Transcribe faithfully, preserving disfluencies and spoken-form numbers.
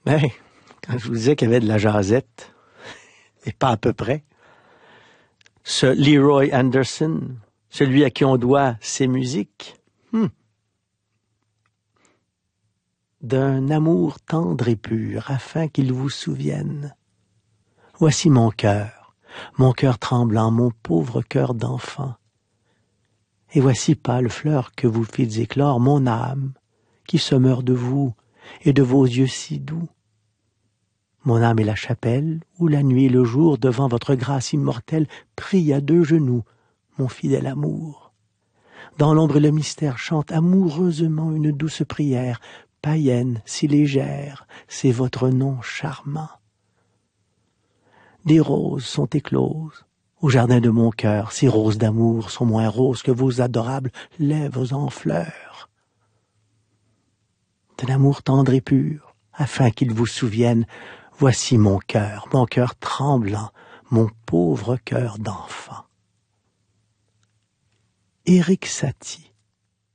Ben, quand je vous disais qu'il y avait de la jasette, et pas à peu près, ce Leroy Anderson, celui à qui on doit ses musiques, hmm. d'un amour tendre et pur, afin qu'il vous souvienne. Voici mon cœur, mon cœur tremblant, mon pauvre cœur d'enfant. Et voici pâle fleur que vous fîtes éclore, mon âme, qui se meurt de vous et de vos yeux si doux. Mon âme est la chapelle, où la nuit et le jour, devant votre grâce immortelle, prie à deux genoux, mon fidèle amour. Dans l'ombre et le mystère chante amoureusement une douce prière, païenne, si légère, c'est votre nom charmant. Des roses sont écloses au jardin de mon cœur, ces roses d'amour sont moins roses que vos adorables lèvres en fleurs. D'un amour tendre et pur, afin qu'il vous souvienne, voici mon cœur, mon cœur tremblant, mon pauvre cœur d'enfant. Éric Satie.